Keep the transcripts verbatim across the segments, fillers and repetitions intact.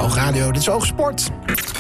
Oogradio, dit is Oogsport.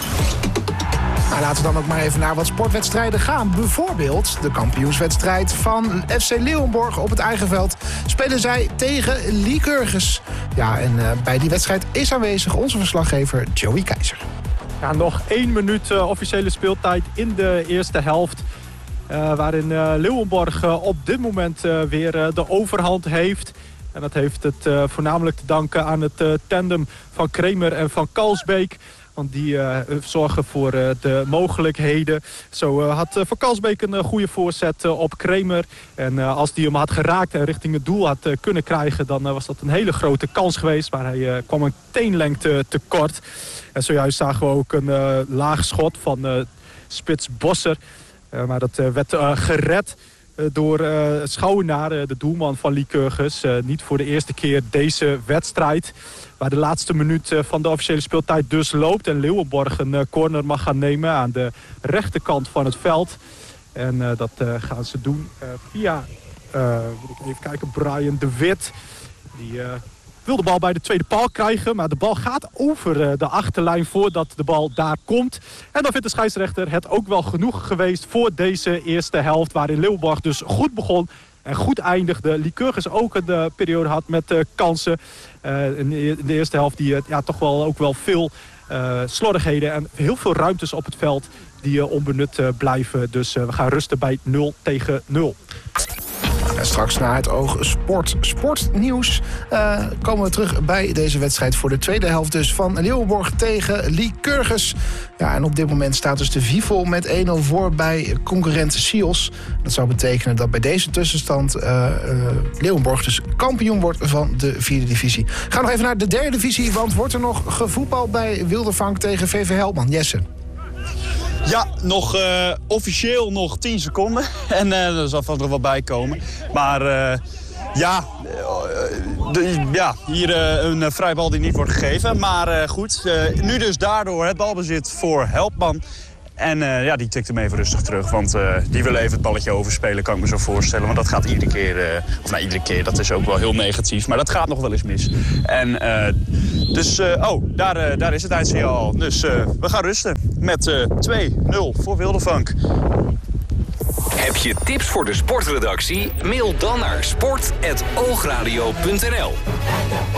Nou, laten we dan ook maar even naar wat sportwedstrijden gaan. Bijvoorbeeld de kampioenswedstrijd van F C Leeuwenborg op het eigen veld. Spelen zij tegen Lycurgus. Ja, en uh, bij die wedstrijd is aanwezig onze verslaggever Joey Keizer. Ja, nog één minuut uh, officiële speeltijd in de eerste helft. Uh, waarin uh, Leeuwenborg uh, op dit moment uh, weer uh, de overhand heeft. En dat heeft het uh, voornamelijk te danken aan het uh, tandem van Kremer en van Kalsbeek. Want die uh, zorgen voor uh, de mogelijkheden. Zo uh, had uh, Van Kalsbeek een uh, goede voorzet uh, op Kremer. En uh, als die hem had geraakt en richting het doel had uh, kunnen krijgen... dan uh, was dat een hele grote kans geweest. Maar hij uh, kwam een teenlengte tekort. En zojuist zagen we ook een uh, laag schot van uh, Spits Bosser. Uh, maar dat uh, werd uh, gered uh, door uh, Schouwenaar, uh, de doelman van Lycurgus. Uh, niet voor de eerste keer deze wedstrijd. Waar de laatste minuut uh, van de officiële speeltijd dus loopt. En Leeuwenborg een uh, corner mag gaan nemen aan de rechterkant van het veld. En uh, dat uh, gaan ze doen uh, via, uh, moet ik even kijken, Brian de Wit. Die uh, wil de bal bij de tweede paal krijgen. Maar de bal gaat over uh, de achterlijn voordat de bal daar komt. En dan vindt de scheidsrechter het ook wel genoeg geweest voor deze eerste helft. Waarin Leeuwenborg dus goed begon. En goed eindigde. Lycurgus ook een uh, periode had met uh, kansen. Uh, in, de, in de eerste helft die uh, ja, toch wel ook wel veel uh, slordigheden. En heel veel ruimtes op het veld die uh, onbenut uh, blijven. Dus uh, we gaan rusten bij nul tegen nul. En straks naar het oog sport. Sportnieuws uh, komen we terug bij deze wedstrijd voor de tweede helft dus van Leeuwenborg tegen Lycurgus. Ja, en op dit moment staat dus de Vivo met één nul voor bij concurrent Sios. Dat zou betekenen dat bij deze tussenstand uh, uh, Leeuwenborg dus kampioen wordt van de vierde divisie. Ga nog even naar de derde divisie, want wordt er nog gevoetbald bij Wildervank tegen V V Helpman. Jesse. Ja, nog uh, officieel nog tien seconden. En uh, er zal vast nog wel bij komen. Maar uh, ja, uh, de, ja, hier uh, een uh, vrijbal die niet wordt gegeven. Maar uh, goed, uh, nu dus daardoor het balbezit voor Helpman. En uh, ja, die tikt hem even rustig terug. Want uh, die wil even het balletje overspelen, kan ik me zo voorstellen. Want dat gaat iedere keer, uh, of nou iedere keer, dat is ook wel heel negatief. Maar dat gaat nog wel eens mis. En uh, dus, uh, oh, daar, uh, daar is het eindsignaal. Dus uh, we gaan rusten met uh, twee nul voor Wildervank. Heb je tips voor de sportredactie? Mail dan naar sport apenstaartje oogradio punt n l.